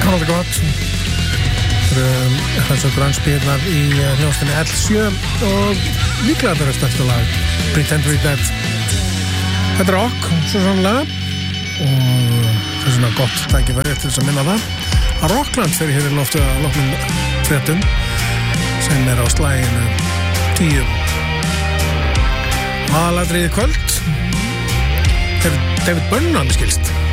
Alltaf gott. Þessu grannspilnar í hljómsveitinni L7 og líklega þeirra stærsta lag Pretend to be Dead. Þetta er rock, svo sannlega, og það er svona gott tækifæri til þess að minna það að Rockland fyrir hér í loftu að loknum fréttum sem er á slaginu 10. Aðalatriði kvöld er David Byrne, skilst.